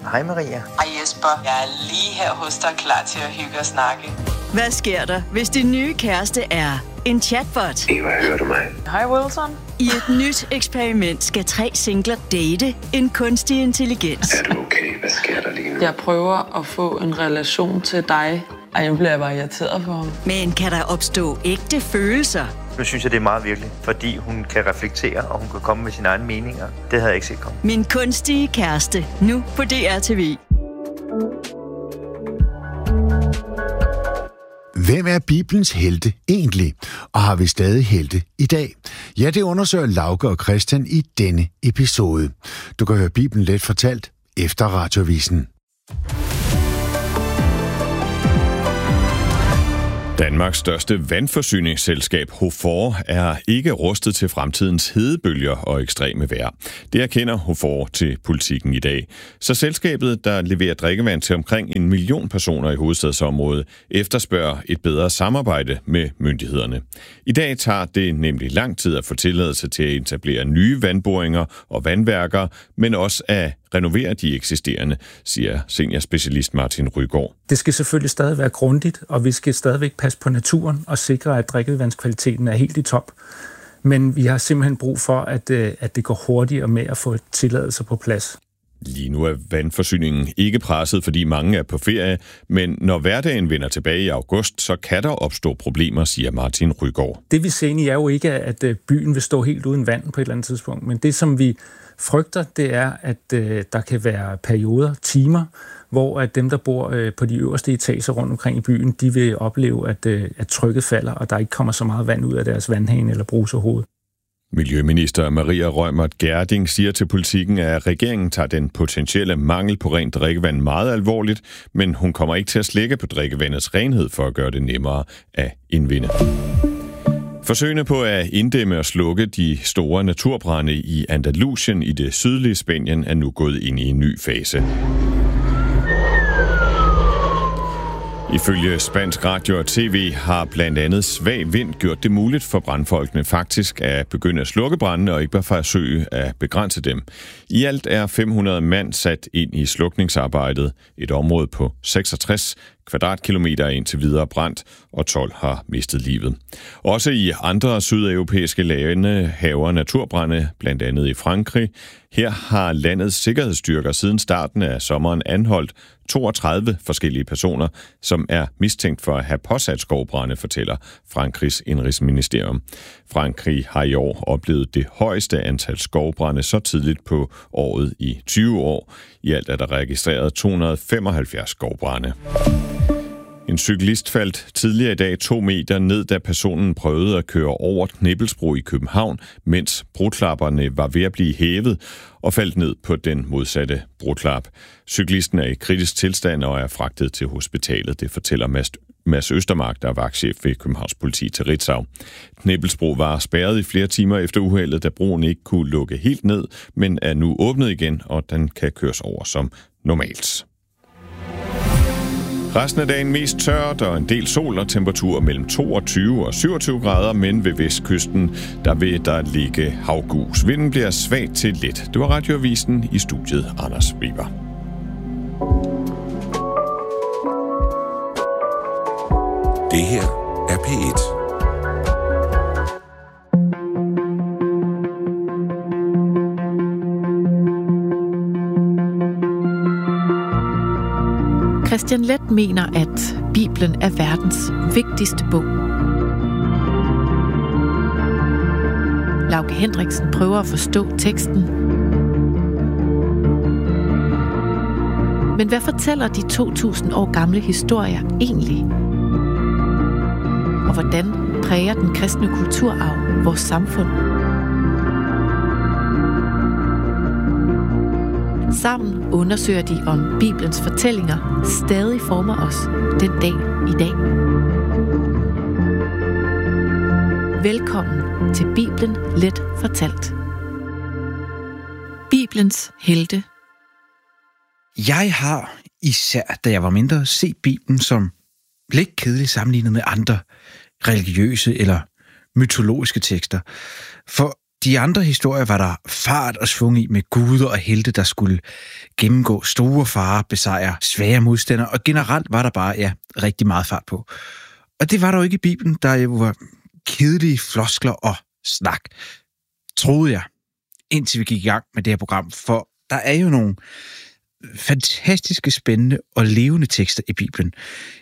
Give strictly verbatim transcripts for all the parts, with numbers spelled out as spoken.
Hej Maria. Hej Jesper. Jeg er lige her hos dig, klar til at hygge og snakke. Hvad sker der, hvis din nye kæreste er en chatbot? Eva, hører du mig? Hej Wilson. I et nyt eksperiment skal tre singler date en kunstig intelligens. Er du okay? Hvad sker der lige nu? Jeg prøver at få en relation til dig. Ej, jeg bliver bare irriteret på ham. Men kan der opstå ægte følelser? Nu synes jeg, det er meget virkeligt, fordi hun kan reflektere, og hun kan komme med sine egne meninger. Det havde jeg ikke set komme. Min kunstige kæreste, nu på D R T V. Hvem er Bibelens helte egentlig, og har vi stadig helte i dag? Ja, det undersøger Lauke og Christian i denne episode. Du kan høre Bibelen let fortalt efter Radioavisen. Danmarks største vandforsyningsselskab HOFOR er ikke rustet til fremtidens hedebølger og ekstreme vejr. Det erkender HOFOR til Politikken i dag. Så selskabet, der leverer drikkevand til omkring en million personer i hovedstadsområdet, efterspørger et bedre samarbejde med myndighederne. I dag tager det nemlig lang tid at få tilladelse til at etablere nye vandboringer og vandværker, men også at renovere de eksisterende, siger seniorspecialist Martin Rygaard. Det skal selvfølgelig stadig være grundigt, og vi skal stadigvæk passe på naturen og sikre, at drikkevandskvaliteten er helt i top. Men vi har simpelthen brug for, at, at det går hurtigere med at få tilladelser på plads. Lige nu er vandforsyningen ikke presset, fordi mange er på ferie, men når hverdagen vender tilbage i august, så kan der opstå problemer, siger Martin Rygaard. Det vi ser egentlig er jo ikke, at byen vil stå helt uden vand på et eller andet tidspunkt, men det som vi frygter, det er, at øh, der kan være perioder, timer, hvor at dem, der bor øh, på de øverste etager rundt omkring i byen, de vil opleve, at, øh, at trykket falder, og der ikke kommer så meget vand ud af deres vandhane eller bruserhoved. Miljøminister Maria Reumert Gjerding siger til Politikken, at regeringen tager den potentielle mangel på rent drikkevand meget alvorligt, men hun kommer ikke til at slække på drikkevandets renhed for at gøre det nemmere at indvinde. Forsøgene på at inddæmme og slukke de store naturbrande i Andalusien i det sydlige Spanien er nu gået ind i en ny fase. Ifølge Spansk Radio og T V har blandt andet svag vind gjort det muligt for brandfolkene faktisk at begynde at slukke brandene og ikke bare forsøge at begrænse dem. I alt er fem hundrede mand sat ind i slukningsarbejdet, et område på seksogtres kvadratkilometer indtil videre brændt, og tolv har mistet livet. Også i andre sydeuropæiske lande hærger naturbrande, blandt andet i Frankrig. Her har landets sikkerhedsstyrker siden starten af sommeren anholdt toogtredive forskellige personer, som er mistænkt for at have påsat skovbrande, fortæller Frankrigs indrigsministerium. Frankrig har i år oplevet det højeste antal skovbrande så tidligt på året i tyve år. I alt er der registreret to hundrede og femoghalvfjerds skovbrande. En cyklist faldt tidligere i dag to meter ned, da personen prøvede at køre over Knippelsbro i København, mens broklapperne var ved at blive hævet og faldt ned på den modsatte broklap. Cyklisten er i kritisk tilstand og er fragtet til hospitalet, det fortæller Mads Østermark, der er vagtchef ved Københavns Politi til Ritzau. Knippelsbro var spærret i flere timer efter uheldet, da broen ikke kunne lukke helt ned, men er nu åbnet igen, og den kan køres over som normalt. Resten af dagen mest tørt og en del sol og temperaturer mellem toogtyve og syvogtyve grader, men ved vestkysten, der vil der ligge havgus. Vinden bliver svagt til let. Det var Radioavisen, i studiet Anders Weber. Det her er P et. Christian Leth mener, at Bibelen er verdens vigtigste bog. Lauke Hendriksen prøver at forstå teksten. Men hvad fortæller de to tusind år gamle historier egentlig? Og hvordan præger den kristne kulturarv vores samfund? Sammen undersøger de, om Bibelens fortællinger stadig former os den dag i dag. Velkommen til Bibelen let fortalt. Bibelens helte. Jeg har, især da jeg var mindre, set Bibelen som lidt kedelig sammenlignet med andre religiøse eller mytologiske tekster. For de andre historier var der fart og svung i med guder og helte, der skulle gennemgå store farer, besejre svære modstandere, og generelt var der bare, ja, rigtig meget fart på. Og det var der jo ikke i Bibelen, der jo var kedelige floskler og snak, troede jeg, indtil vi gik i gang med det her program, for der er jo nogle fantastiske, spændende og levende tekster i Bibelen.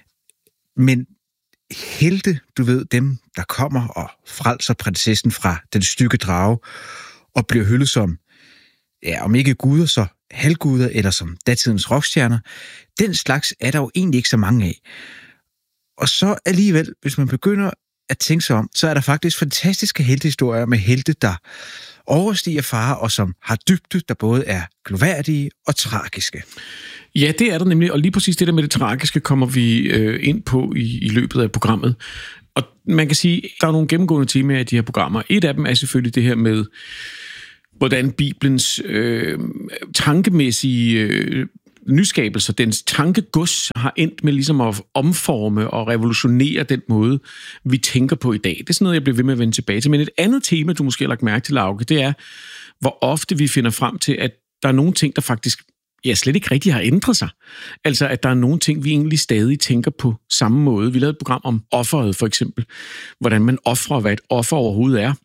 Men helte, du ved, dem, der kommer og frelser prinsessen fra den stykke drage, og bliver hyldet som, ja, om ikke guder, så halvguder, eller som datidens rockstjerner, den slags er der jo egentlig ikke så mange af. Og så alligevel, hvis man begynder at tænke sig om, så er der faktisk fantastiske heltehistorier med helte, der overstiger farer, og som har dybde, der både er gloværdige og tragiske. Ja, det er der nemlig, og lige præcis det der med det tragiske kommer vi øh, ind på i, i løbet af programmet. Og man kan sige, der er nogle gennemgående temaer i de her programmer. Et af dem er selvfølgelig det her med, hvordan Bibelens øh, tankemæssige øh, nyskabelser, dens tankegods, har endt med ligesom at omforme og revolutionere den måde, vi tænker på i dag. Det er sådan noget, jeg bliver ved med at vende tilbage til. Men et andet tema, du måske har lagt mærke til, Lauke, det er, hvor ofte vi finder frem til, at der er nogle ting, der faktisk ja, slet ikke rigtig har ændret sig. Altså, at der er nogle ting, vi egentlig stadig tænker på samme måde. Vi lavede et program om offeret, for eksempel. Hvordan man offrer, hvad et offer overhovedet er.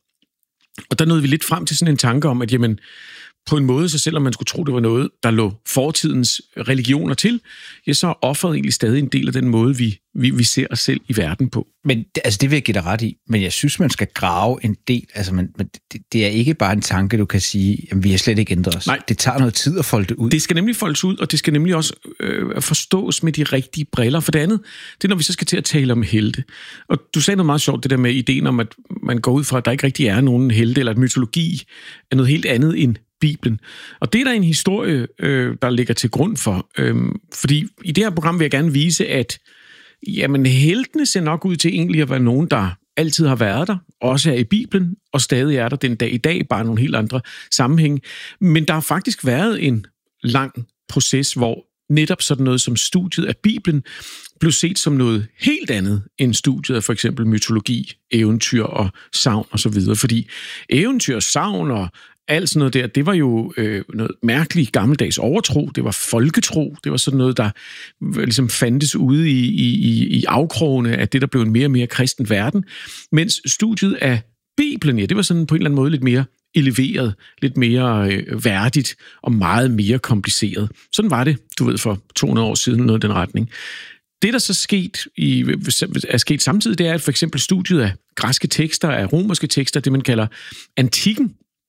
Og der nåede vi lidt frem til sådan en tanke om, at jamen, på en måde, så selvom man skulle tro, det var noget, der lå fortidens religioner til, ja, så er offeret egentlig stadig en del af den måde, vi, vi, vi ser os selv i verden på. Men altså, det vil jeg give dig ret i, men jeg synes, man skal grave en del. Altså, man, det, det er ikke bare en tanke, du kan sige, at vi har slet ikke ændret os. Nej. Det tager noget tid at folde det ud. Det skal nemlig foldes ud, og det skal nemlig også øh, forstås med de rigtige briller. For det andet, det er, når vi så skal til at tale om helte. Og du sagde noget meget sjovt, det der med ideen om, at man går ud fra, at der ikke rigtig er nogen helte, eller at mytologi er noget helt andet end Bibelen. Og det er der en historie, øh, der ligger til grund for. Øhm, fordi i det her program vil jeg gerne vise, at jamen, heltene ser nok ud til egentlig at være nogen, der altid har været der, også er i Bibelen, og stadig er der den dag i dag, bare nogle helt andre sammenhænge. Men der har faktisk været en lang proces, hvor netop sådan noget som studiet af Bibelen blev set som noget helt andet end studiet af for eksempel mytologi, eventyr og sagn og så videre. Fordi eventyr, sagn og alt sådan noget der, det var jo øh, noget mærkeligt gammeldags overtro, det var folketro, det var sådan noget, der ligesom fandtes ude i, i, i afkrogene af det, der blev en mere og mere kristen verden, mens studiet af Bibelen, ja, det var sådan på en eller anden måde lidt mere eleveret, lidt mere øh, værdigt og meget mere kompliceret. Sådan var det, du ved, for to hundrede år siden, noget i den retning. Det, der så sket i, er sket samtidig, det er, at for eksempel studiet af græske tekster, af romerske tekster, det man kalder antikken,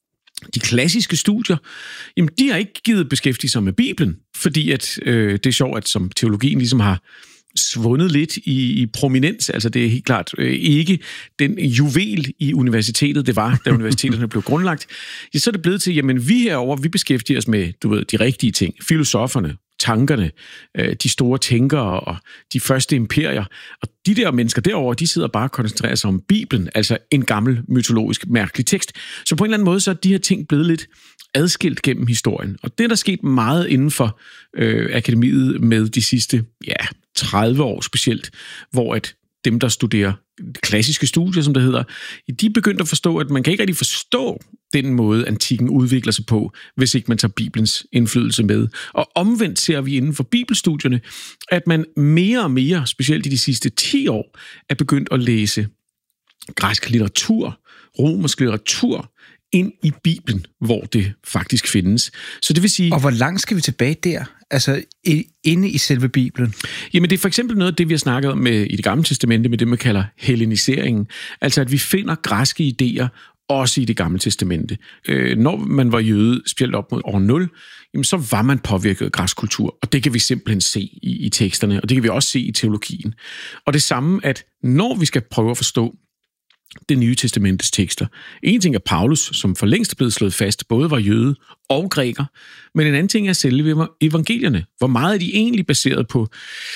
de klassiske studier, jamen de har ikke givet beskæftige sig med Bibelen, fordi at, øh, det er sjovt, at som teologien ligesom har svundet lidt i, i prominens, altså det er helt klart øh, ikke den juvel i universitetet, det var, da universiteterne blev grundlagt, ja, så er det blevet til, jamen vi herovre, vi beskæftiger os med, du ved, de rigtige ting, filosoferne, tankerne, øh, de store tænkere og de første imperier. Og de der mennesker derovre, de sidder bare og koncentrerer sig om Bibelen, altså en gammel mytologisk mærkelig tekst. Så på en eller anden måde, så er de her ting blevet lidt adskilt gennem historien. Og det er der sket meget inden for øh, akademiet med de sidste ja, tredive år specielt, hvor at dem, der studerer klassiske studier, som det hedder, de er begyndt at forstå, at man kan ikke rigtig forstå den måde, antikken udvikler sig på, hvis ikke man tager Bibelens indflydelse med. Og omvendt ser vi inden for bibelstudierne, at man mere og mere, specielt i de sidste ti år, er begyndt at læse græsk litteratur, romersk litteratur, ind i Bibelen, hvor det faktisk findes. Så det vil sige... Og hvor langt skal vi tilbage der? Altså inde i selve Bibelen? Jamen det er for eksempel noget af det, vi har snakket om med, i det gamle testamente, med det, man kalder helleniseringen. Altså at vi finder græske idéer også i det gamle testamente. Øh, når man var jøde, specielt op mod år nul, jamen, så var man påvirket af græsk kultur, og det kan vi simpelthen se i, i teksterne, og det kan vi også se i teologien. Og det samme, at når vi skal prøve at forstå det nye testamentes tekster. En ting er Paulus, som for længst er blevet slået fast, både var jøde og græker, men en anden ting er selve evangelierne. Hvor meget er de egentlig baseret på,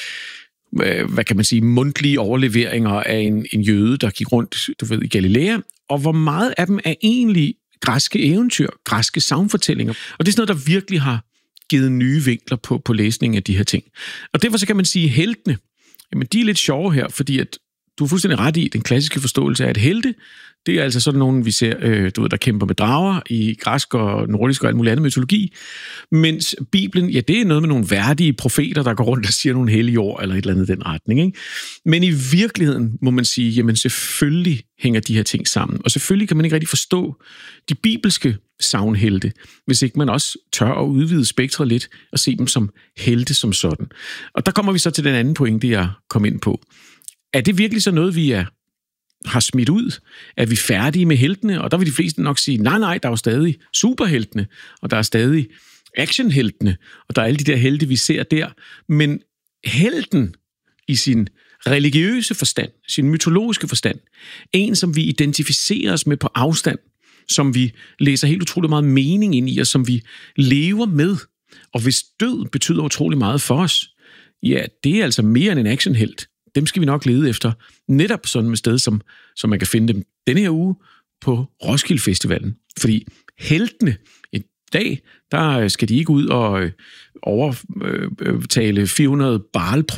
hvad kan man sige, mundtlige overleveringer af en, en jøde, der gik rundt, du ved, i Galilea, og hvor meget af dem er egentlig græske eventyr, græske sagnfortællinger. Og det er sådan noget, der virkelig har givet nye vinkler på, på læsningen af de her ting. Og derfor så kan man sige, at heltene, jamen de er lidt sjove her, fordi at du er fuldstændig ret i den klassiske forståelse af, at helte, Det er altså sådan nogen, vi ser, øh, du ved, der kæmper med drager i græsk og nordisk og alt muligt andet mytologi. Mens Bibelen, ja, det er noget med nogle værdige profeter, der går rundt og siger nogle hellige ord, eller et eller andet i den retning, ikke? Men i virkeligheden må man sige, jamen selvfølgelig hænger de her ting sammen. Og selvfølgelig kan man ikke rigtig forstå de bibelske sagnhelte, hvis ikke man også tør at udvide spektret lidt og se dem som helte som sådan. Og der kommer vi så til den anden pointe, jeg kom ind på. Er det virkelig så noget, vi er har smidt ud? Er vi færdige med heltene? Og der vil de fleste nok sige, nej, nej, der er jo stadig superheltene, og der er stadig actionheltene, og der er alle de der helte, vi ser der. Men helten i sin religiøse forstand, sin mytologiske forstand, en, som vi identificerer os med på afstand, som vi læser helt utrolig meget mening ind i, og som vi lever med, og hvis død betyder utrolig meget for os, ja, det er altså mere end en actionhelt. Dem skal vi nok lede efter, netop sådan med sted, som, som man kan finde dem denne her uge på Roskilde Festivalen. Fordi heltene, en dag, der skal de ikke ud og overtale fire hundrede Baal